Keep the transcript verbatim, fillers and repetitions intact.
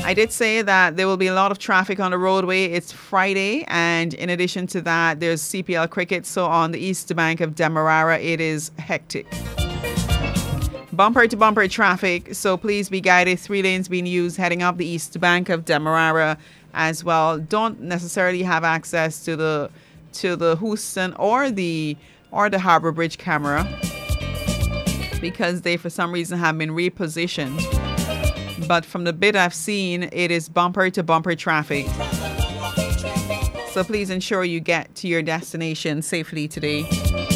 I did say that there will be a lot of traffic on the roadway. It's Friday, and in addition to that, there's C P L cricket. So on the east bank of Demerara, it is hectic. Bumper to bumper traffic, so please be guided. Three lanes being used heading up the east bank of Demerara as well. Don't necessarily have access to the to the Houston or the or the Harbor Bridge camera because they for some reason have been repositioned. But from the bit I've seen, it is bumper to bumper traffic. So please ensure you get to your destination safely today.